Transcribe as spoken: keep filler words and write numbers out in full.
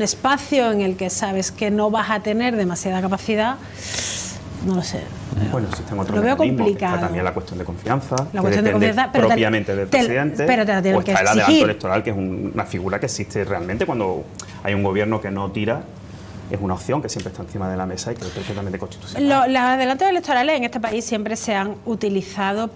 espacio en el que sabes que no vas a tener demasiada capacidad, no lo sé. Bueno, existen otros lo veo mecanismos, complicado. Está también la cuestión de confianza, La que cuestión de depende confianza, pero te- propiamente del te- presidente, pero te la tienen o que está el adelanto exigir. electoral, que es un- una figura que existe realmente cuando hay un gobierno que no tira. Es una opción que siempre está encima de la mesa y que es perfectamente constitucional. Lo- los adelantos electorales en este país siempre se han utilizado